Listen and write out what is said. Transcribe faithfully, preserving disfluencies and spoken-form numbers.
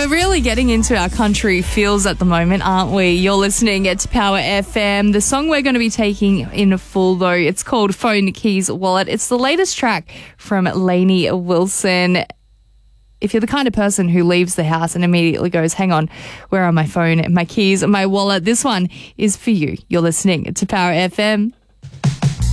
We're really getting into our country feels at the moment, aren't we? You're listening to Power F M. The song we're going to be taking in full, though, it's called Phone Keys Wallet. It's the latest track from Lainey Wilson. If you're the kind of person who leaves the house and immediately goes, hang on, where are my phone, my keys, my wallet? This one is for you. You're listening to Power F M.